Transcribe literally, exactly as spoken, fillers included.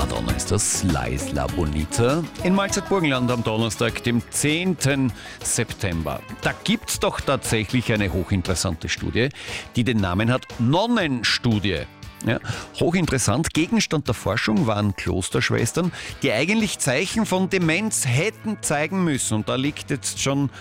Madonna ist das, La Isla Bonita. In Malzert-Burgenland am Donnerstag, dem zehnten September. Da gibt's doch tatsächlich eine hochinteressante Studie, die den Namen hat Nonnenstudie. Ja, hochinteressant. Gegenstand der Forschung waren Klosterschwestern, die eigentlich Zeichen von Demenz hätten zeigen müssen. Und da liegt jetzt schon